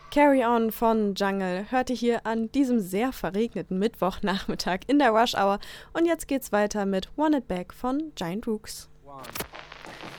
Carry On von Jungle hörte hier an diesem sehr verregneten Mittwochnachmittag in der Rush Hour. Und jetzt geht's weiter mit Want It Back von Giant Rooks. 1,